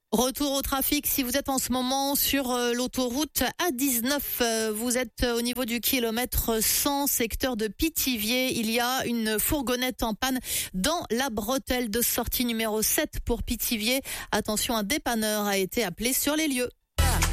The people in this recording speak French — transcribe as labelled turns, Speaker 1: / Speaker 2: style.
Speaker 1: Retour au trafic, si vous êtes en ce moment sur l'autoroute A19, vous êtes au niveau du kilomètre 100, secteur de Pithiviers. Il y a une fourgonnette en panne dans la bretelle de sortie numéro 7 pour Pithiviers. Attention, un dépanneur a été appelé sur les lieux.